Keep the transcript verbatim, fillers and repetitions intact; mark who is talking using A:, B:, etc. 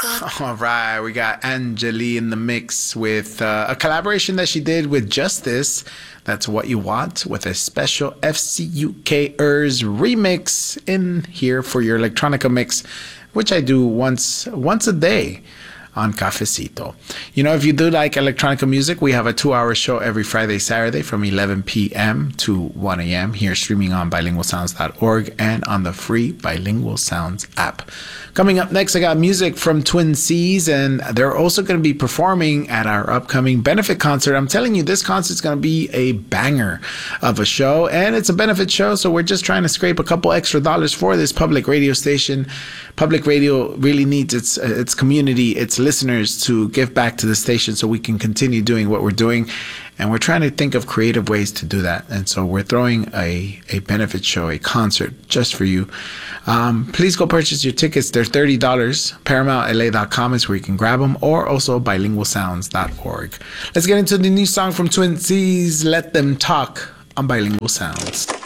A: All right, we got Angeli in the mix with uh, a collaboration that she did with Justice. That's What You Want, with a special F C U K-ers remix in here for your electronica mix, which I do once once a day on Cafecito. You know, if you do like electronica music, we have a two-hour show every Friday, Saturday from eleven p.m. to one a.m. here streaming on bilingual sounds dot org and on the free Bilingual Sounds app. Coming up next, I got music from Twin Seas, and they're also going to be performing at our upcoming benefit concert. I'm telling you, this concert's going to be a banger of a show, and it's a benefit show, so we're just trying to scrape a couple extra dollars for this public radio station. Public radio really needs its its community, its listeners to give back to the station so we can continue doing what we're doing. And we're trying to think of creative ways to do that. And so we're throwing a, a benefit show, a concert just for you. Um, please go purchase your tickets. They're thirty dollars. Paramount L A dot com is where you can grab them, or also bilingual sounds dot org. Let's get into the new song from Twin Seas, Let Them Talk, on Bilingual Sounds.